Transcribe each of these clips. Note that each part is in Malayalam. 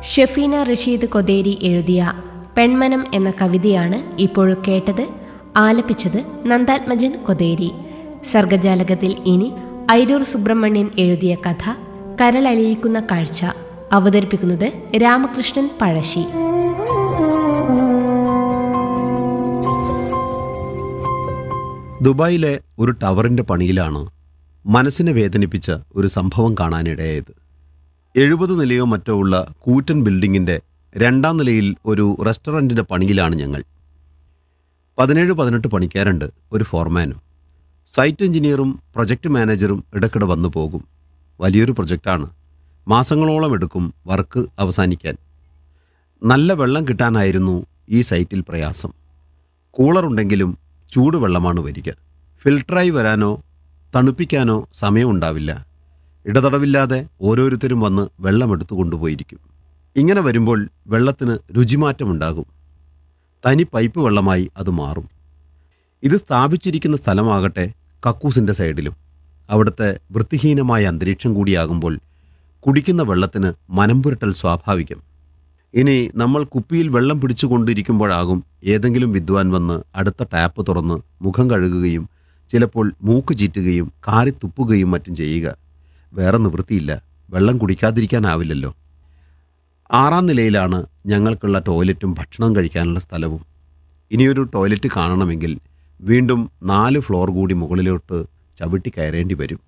ഷെഫീന റഷീദ് കൊതേരി എഴുതിയ പെൺമനം എന്ന കവിതയാണ് ഇപ്പോൾ കേട്ടത്. ആലപിച്ചത് നന്ദാത്മജൻ കൊതേരി. സർഗജാലകത്തിൽ ഇനി ഐരൂർ സുബ്രഹ്മണ്യൻ എഴുതിയ കഥ കരളലിയിക്കുന്ന കാഴ്ച. അവതരിപ്പിക്കുന്നത് രാമകൃഷ്ണൻ പഴശ്ശി. ദുബായിലെ ഒരു ടവറിൻ്റെ പണിയിലാണ് മനസ്സിനെ വേദനിപ്പിച്ച ഒരു സംഭവം കാണാനിടയായത്. 70 നിലയോ മറ്റോ ഉള്ള കൂറ്റൻ ബിൽഡിങ്ങിൻ്റെ 2ാം നിലയിൽ ഒരു റെസ്റ്റോറൻറ്റിൻ്റെ പണിയിലാണ് ഞങ്ങൾ. 17-18 പണിക്കാരുണ്ട്, ഒരു ഫോർമാനും. സൈറ്റ് എഞ്ചിനീയറും പ്രൊജക്റ്റ് മാനേജറും ഇടയ്ക്കിടെ വന്നു പോകും. വലിയൊരു പ്രൊജക്റ്റാണ്, മാസങ്ങളോളം എടുക്കും വർക്ക് അവസാനിക്കാൻ. നല്ല വെള്ളം കിട്ടാനായിരുന്നു ഈ സൈറ്റിൽ പ്രയാസം. കൂളറുണ്ടെങ്കിലും ചൂടുവെള്ളമാണ് വരിക. ഫിൽട്ടറായി വരാനോ തണുപ്പിക്കാനോ സമയമുണ്ടാവില്ല. ഇടതടവില്ലാതെ ഓരോരുത്തരും വന്ന് വെള്ളമെടുത്തു കൊണ്ടുപോയിരിക്കും. ഇങ്ങനെ വരുമ്പോൾ വെള്ളത്തിന് രുചിമാറ്റമുണ്ടാകും. തനി പൈപ്പ് വെള്ളമായി അത് മാറും. ഇത് സ്ഥാപിച്ചിരിക്കുന്ന സ്ഥലമാകട്ടെ കക്കൂസിൻ്റെ സൈഡിലും. അവിടുത്തെ വൃത്തിഹീനമായ അന്തരീക്ഷം കൂടിയാകുമ്പോൾ കുടിക്കുന്ന വെള്ളത്തിന് മനംപുരട്ടൽ സ്വാഭാവികം. ഇനി നമ്മൾ കുപ്പിയിൽ വെള്ളം പിടിച്ചുകൊണ്ടിരിക്കുമ്പോഴാകും ഏതെങ്കിലും വിദ്വാൻ വന്ന് അടുത്ത ടാപ്പ് തുറന്ന് മുഖം കഴുകുകയും ചിലപ്പോൾ മൂക്ക് ചീറ്റുകയും കാറി തുപ്പുകയും മറ്റും ചെയ്യുക. വേറെ നിവൃത്തിയില്ല, വെള്ളം കുടിക്കാതിരിക്കാനാവില്ലല്ലോ. 6ാം നിലയിലാണ് ഞങ്ങൾക്കുള്ള ടോയ്ലറ്റും ഭക്ഷണം കഴിക്കാനുള്ള സ്ഥലവും. ഇനിയൊരു ടോയ്ലറ്റ് കാണണമെങ്കിൽ വീണ്ടും 4 ഫ്ലോർ കൂടി മുകളിലോട്ട് ചവിട്ടി കയറേണ്ടി വരും.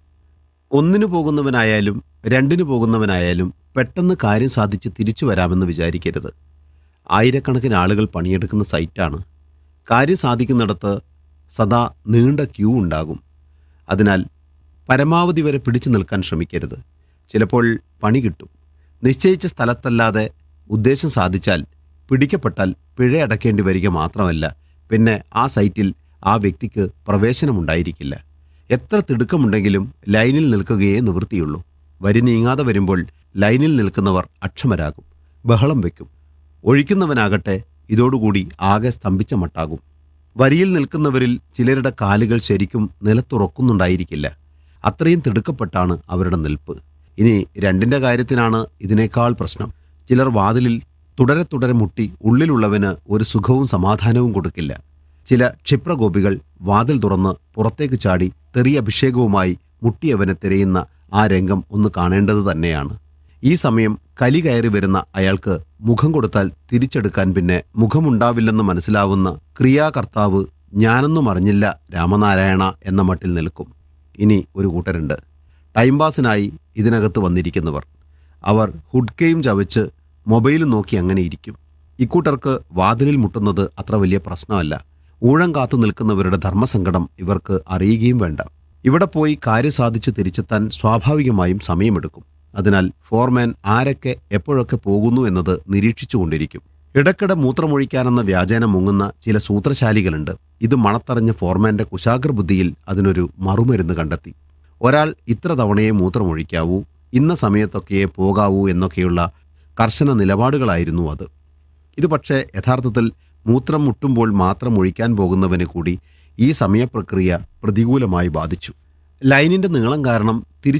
1 പോകുന്നവനായാലും 2 പോകുന്നവനായാലും പെട്ടെന്ന് കാര്യം സാധിച്ച് തിരിച്ചു വരാമെന്ന് വിചാരിക്കരുത്. ആയിരക്കണക്കിന് ആളുകൾ പണിയെടുക്കുന്ന സൈറ്റാണ്. കാര്യം സാധിക്കുന്നിടത്ത് സദാ നീണ്ട ക്യൂ ഉണ്ടാകും. അതിനാൽ പരമാവധി വരെ പിടിച്ചു നിൽക്കാൻ ശ്രമിക്കരുത്. ചിലപ്പോൾ പണി കിട്ടും. നിശ്ചയിച്ച സ്ഥലത്തല്ലാതെ ഉദ്ദേശം സാധിച്ചാൽ പിടിക്കപ്പെട്ടാൽ പിഴ അടയ്ക്കേണ്ടി വരിക മാത്രമല്ല, പിന്നെ ആ സൈറ്റിൽ ആ വ്യക്തിക്ക് പ്രവേശനമുണ്ടായിരിക്കില്ല. എത്ര തിടുക്കമുണ്ടെങ്കിലും ലൈനിൽ നിൽക്കുകയേ നിവൃത്തിയുള്ളൂ. വരി നീങ്ങാതെ വരുമ്പോൾ ലൈനിൽ നിൽക്കുന്നവർ അക്ഷമരാകും, ബഹളം വയ്ക്കും. ഒഴിക്കുന്നവനാകട്ടെ ഇതോടുകൂടി ആകെ സ്തംഭിച്ച മട്ടാകും. വരിയിൽ നിൽക്കുന്നവരിൽ ചിലരുടെ കാലുകൾ ശരിക്കും നിലത്തുറക്കുന്നുണ്ടായിരിക്കില്ല. അത്രയും തിടുക്കപ്പെട്ടാണ് അവരുടെ നിൽപ്പ്. ഇനി 2ന്റെ കാര്യത്തിനാണ് ഇതിനേക്കാൾ പ്രശ്നം. ചിലർ വാതിലിൽ തുടരെ തുടരെ മുട്ടി ഉള്ളിലുള്ളവന് ഒരു സുഖവും സമാധാനവും കൊടുക്കില്ല. ചില ക്ഷിപ്രഗോപികൾ വാതിൽ തുറന്ന് പുറത്തേക്ക് ചാടി തെറി അഭിഷേകവുമായി മുട്ടിയവനെ തിരയുന്ന ആ രംഗം ഒന്ന് കാണേണ്ടത് തന്നെയാണ്. ഈ സമയം കലി കയറി വരുന്ന അയാൾക്ക് മുഖം കൊടുത്താൽ തിരിച്ചെടുക്കാൻ പിന്നെ മുഖമുണ്ടാവില്ലെന്ന് മനസ്സിലാവുന്ന ക്രിയാകർത്താവ് ഞാനൊന്നും അറിഞ്ഞില്ല രാമനാരായണ എന്ന മട്ടിൽ നിൽക്കും. ഇനി ഒരു കൂട്ടരുണ്ട്, ടൈം പാസിനായി ഇതിനകത്ത് വന്നിരിക്കുന്നവർ. അവർ ഹുഡ്കയും ചവച്ച് മൊബൈലും നോക്കി അങ്ങനെ ഇരിക്കും. ഇക്കൂട്ടർക്ക് വാതിലിൽ മുട്ടുന്നത് അത്ര വലിയ പ്രശ്നമല്ല. ഊഴം കാത്തു നിൽക്കുന്നവരുടെ ധർമ്മസങ്കടം ഇവർക്ക് അറിയുകയും വേണ്ട. ഇവിടെ പോയി കാര്യം സാധിച്ച് തിരിച്ചെത്താൻ സ്വാഭാവികമായും സമയമെടുക്കും. അതിനാൽ ഫോർമാൻ ആരൊക്കെ എപ്പോഴൊക്കെ പോകുന്നു എന്നത് നിരീക്ഷിച്ചുകൊണ്ടിരിക്കും. ഇടയ്ക്കിടെ മൂത്രമൊഴിക്കാനെന്ന വ്യാജേന മുങ്ങുന്ന ചില സൂത്രശാലികളുണ്ട്. ഇത് മണത്തറിഞ്ഞ ഫോർമാൻ്റെ കുശാഗ്ര ബുദ്ധിയിൽ അതിനൊരു മറുമരുന്ന് കണ്ടെത്തി. ഒരാൾ ഇത്ര തവണയെ മൂത്രമൊഴിക്കാവൂ, ഇന്ന സമയത്തൊക്കെയേ പോകാവൂ എന്നൊക്കെയുള്ള കർശന നിലപാടുകളായിരുന്നു അത്. ഇത് പക്ഷേ യഥാർത്ഥത്തിൽ മൂത്രം മുട്ടുമ്പോൾ മാത്രം ഒഴിക്കാൻ പോകുന്നവന് കൂടി ഈ സമയപ്രക്രിയ പ്രതികൂലമായി ബാധിച്ചു. ലൈനിൻ്റെ നീളം കാരണം